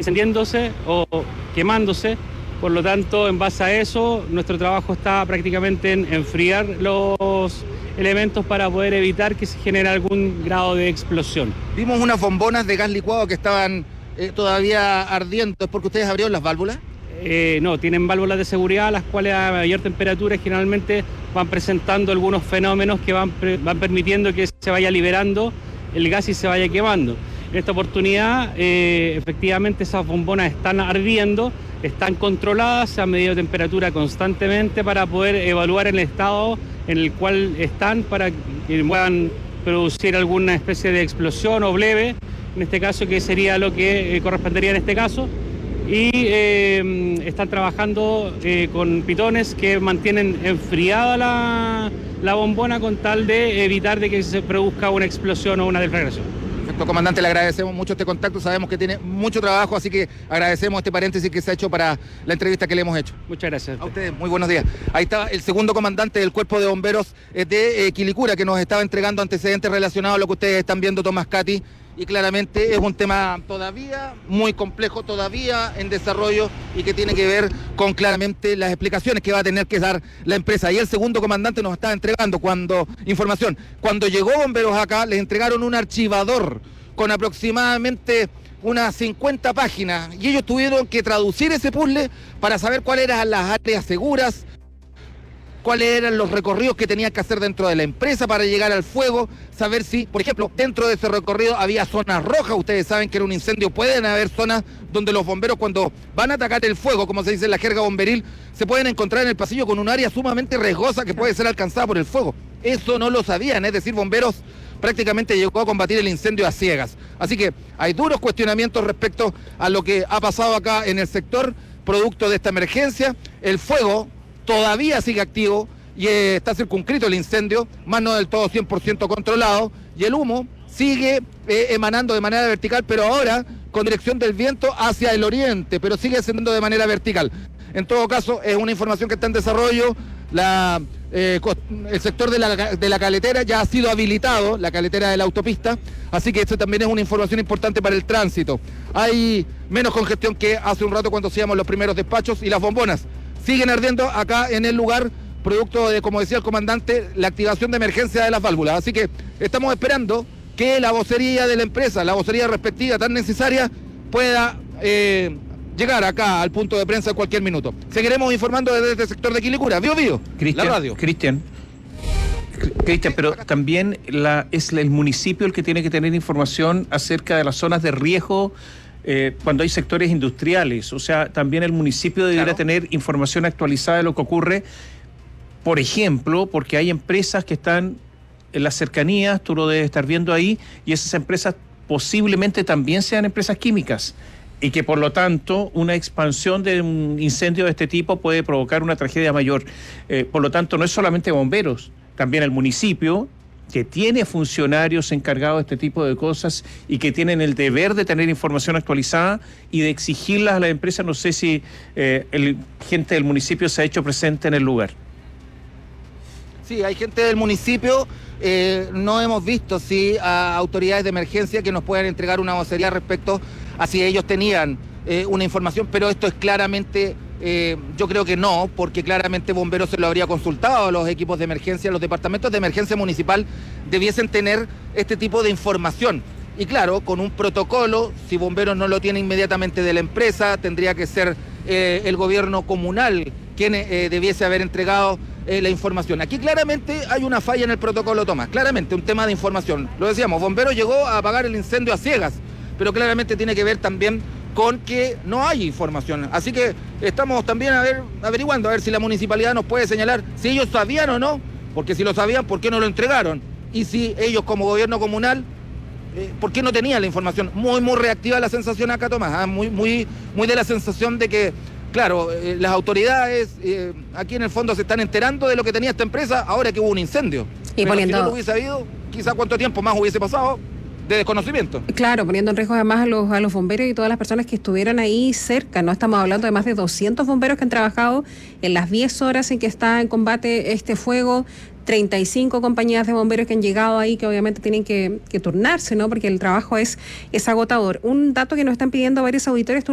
encendiéndose o quemándose. Por lo tanto, en base a eso, nuestro trabajo está prácticamente en enfriar los elementos para poder evitar que se genere algún grado de explosión. Vimos unas bombonas de gas licuado que estaban todavía ardiendo. ¿Es porque ustedes abrieron las válvulas? No, tienen válvulas de seguridad, las cuales a mayor temperatura generalmente van presentando algunos fenómenos que van permitiendo que se vaya liberando el gas y se vaya quemando. En esta oportunidad, efectivamente, esas bombonas están ardiendo, están controladas, se ha medido temperatura constantemente para poder evaluar el estado en el cual están para que puedan producir alguna especie de explosión o bleve, en este caso, que sería lo que correspondería en este caso. Y están trabajando con pitones que mantienen enfriada la bombona con tal de evitar de que se produzca una explosión o una deflagración. Perfecto, comandante, le agradecemos mucho este contacto, sabemos que tiene mucho trabajo, así que agradecemos este paréntesis que se ha hecho para la entrevista que le hemos hecho. Muchas gracias. A ustedes, muy buenos días. Ahí está el segundo comandante del Cuerpo de Bomberos de Quilicura, que nos estaba entregando antecedentes relacionados a lo que ustedes están viendo, Tomás Cati, y claramente es un tema todavía muy complejo, todavía en desarrollo y que tiene que ver con claramente las explicaciones que va a tener que dar la empresa. Y el segundo comandante nos estaba entregando información. Cuando llegó Bomberos acá, les entregaron un archivador con aproximadamente unas 50 páginas y ellos tuvieron que traducir ese puzzle para saber cuáles eran las áreas seguras, cuáles eran los recorridos que tenían que hacer dentro de la empresa para llegar al fuego, saber si, por ejemplo, dentro de ese recorrido había zonas rojas. Ustedes saben que en un incendio pueden haber zonas donde los bomberos, cuando van a atacar el fuego, como se dice en la jerga bomberil, se pueden encontrar en el pasillo con un área sumamente riesgosa que puede ser alcanzada por el fuego. Eso no lo sabían, es decir, Bomberos prácticamente llegó a combatir el incendio a ciegas. Así que hay duros cuestionamientos respecto a lo que ha pasado acá en el sector, producto de esta emergencia. El fuego todavía sigue activo y está circunscrito el incendio, más no del todo 100% controlado, y el humo sigue emanando de manera vertical, pero ahora con dirección del viento hacia el oriente, pero sigue siendo de manera vertical. En todo caso, es una información que está en desarrollo. El sector de la caletera ya ha sido habilitado, la caletera de la autopista, así que esto también es una información importante para el tránsito. Hay menos congestión que hace un rato cuando hacíamos los primeros despachos, y las bombonas siguen ardiendo acá en el lugar, producto de, como decía el comandante, la activación de emergencia de las válvulas. Así que estamos esperando que la vocería de la empresa, la vocería respectiva tan necesaria, pueda llegar acá al punto de prensa en cualquier minuto. Seguiremos informando desde este sector de Quilicura. Vivo, la radio. Cristian, pero también es el municipio el que tiene que tener información acerca de las zonas de riesgo cuando hay sectores industriales. O sea, también el municipio debería tener información actualizada de lo que ocurre, por ejemplo, porque hay empresas que están en las cercanías, tú lo debes estar viendo ahí, y esas empresas posiblemente también sean empresas químicas, y que por lo tanto una expansión de un incendio de este tipo puede provocar una tragedia mayor. Por lo tanto, no es solamente bomberos, también el municipio, que tiene funcionarios encargados de este tipo de cosas y que tienen el deber de tener información actualizada y de exigirlas a la empresa. No sé si gente del municipio se ha hecho presente en el lugar. Sí, hay gente del municipio. No hemos visto a autoridades de emergencia que nos puedan entregar una vocería respecto a si ellos tenían una información, pero esto es claramente, yo creo que no, porque claramente Bomberos se lo habría consultado a los equipos de emergencia. Los departamentos de emergencia municipal debiesen tener este tipo de información. Y claro, con un protocolo, si Bomberos no lo tiene inmediatamente de la empresa, tendría que ser el gobierno comunal quien debiese haber entregado la información. Aquí claramente hay una falla en el protocolo, Tomás, claramente un tema de información. Lo decíamos, Bomberos llegó a apagar el incendio a ciegas, pero claramente tiene que ver también con que no hay información. Así que estamos también averiguando a ver si la municipalidad nos puede señalar si ellos sabían o no, porque si lo sabían, ¿por qué no lo entregaron? Y si ellos como gobierno comunal, ¿por qué no tenían la información? Muy reactiva la sensación acá, Tomás, muy de la sensación de que, claro, las autoridades aquí en el fondo se están enterando de lo que tenía esta empresa ahora que hubo un incendio. Y pero si no lo hubiese habido, quizá cuánto tiempo más hubiese pasado de desconocimiento. Claro, poniendo en riesgo además a los bomberos y todas las personas que estuvieran ahí cerca. No estamos hablando de más de 200 bomberos que han trabajado en las 10 horas en que está en combate este fuego. 35 compañías de bomberos que han llegado ahí, que obviamente tienen que turnarse, ¿no? Porque el trabajo es agotador. Un dato que nos están pidiendo varios auditores.